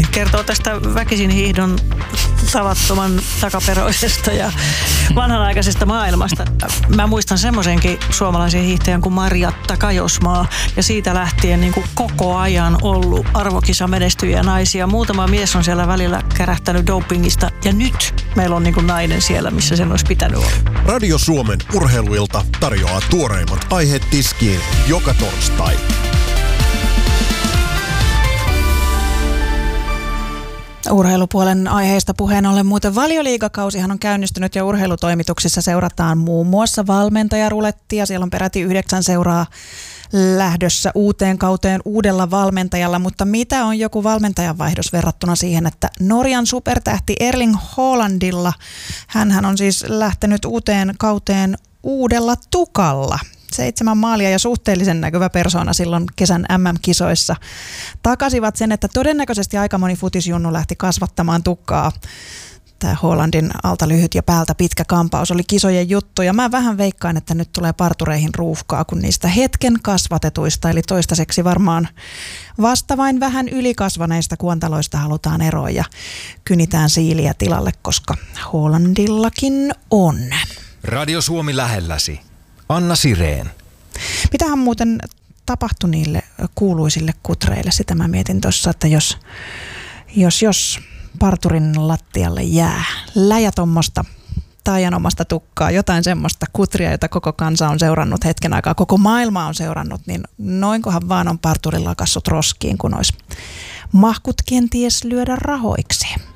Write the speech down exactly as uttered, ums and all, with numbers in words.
kertoo tästä väkisin hiihdon tavattoman takaperoisesta ja vanhanaikaisesta maailmasta. Mä muistan semmoisenkin suomalaisen hiihtäjän kuin Marjatta Kajosmaa, ja siitä lähtien niin kuin koko ajan ollut arvokisamenestyjiä naisia. Muutama mies on siellä välillä kärähtänyt dopingista, ja nyt meillä on niin kuin nainen siellä, missä sen olisi pitänyt olla. Radio Suomen urheiluilta tarjoaa tuoreimmat aiheet tiskiin joka torstai. Urheilupuolen aiheista puheen ollen muuten Valioliigakausihan on käynnistynyt ja urheilutoimituksissa seurataan muun muassa valmentajarulettia. Siellä on peräti yhdeksän seuraa lähdössä uuteen kauteen uudella valmentajalla, mutta mitä on joku valmentajanvaihdos verrattuna siihen, että Norjan supertähti Erling Haalandilla, hänhän on siis lähtenyt uuteen kauteen uudella tukalla. Seitsemän maalia ja suhteellisen näkyvä persoona silloin kesän äm äm-kisoissa takasivat sen, että todennäköisesti aika moni futisjunnu lähti kasvattamaan tukkaa. Tämä Haalandin alta lyhyt ja päältä pitkä kampaus oli kisojen juttu, ja mä vähän veikkaan, että nyt tulee partureihin ruuhkaa, kun niistä hetken kasvatetuista, eli toistaiseksi varmaan vasta vain vähän ylikasvaneista kuontaloista halutaan eroa ja kynitään siiliä tilalle, koska Haalandillakin on. Radio Suomi lähelläsi. Anna Sireen. Mitähän muuten tapahtui niille kuuluisille kutreille? Sitä mä mietin tuossa, että jos, jos, jos parturin lattialle jää läjätommosta taianomasta tukkaa, jotain semmoista kutria, jota koko kansa on seurannut hetken aikaa, koko maailma on seurannut, niin noinkohan vaan on parturin lakassut roskiin, kun olisi mahkut kenties lyödä rahoiksi.